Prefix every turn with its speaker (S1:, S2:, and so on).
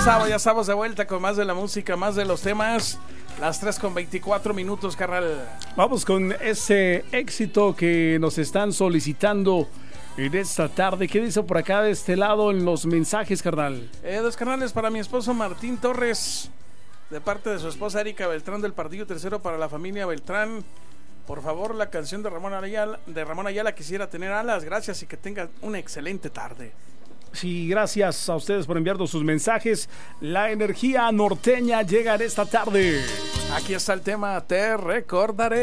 S1: ya estamos de vuelta con más de la música, más de los temas. Las 3:24, carnal.
S2: Vamos con ese éxito que nos están solicitando en esta tarde. ¿Qué dice por acá de este lado en los mensajes, carnal?
S1: Dos carnales para mi esposo Martín Torres, de parte de su esposa Erika Beltrán, del Partido Tercero, para la familia Beltrán. Por favor, la canción de Ramón Ayala, Quisiera tener alas. Gracias y que tengan una excelente tarde.
S2: Sí, gracias a ustedes por enviarnos sus mensajes. La energía norteña llega en esta tarde.
S1: Aquí está el tema, Te Recordaré.